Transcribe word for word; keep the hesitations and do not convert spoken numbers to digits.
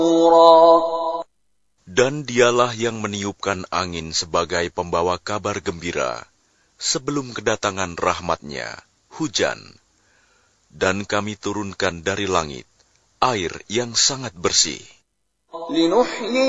Dan dialah yang meniupkan angin sebagai pembawa kabar gembira sebelum kedatangan rahmat-Nya, hujan. Dan kami turunkan dari langit air yang sangat bersih.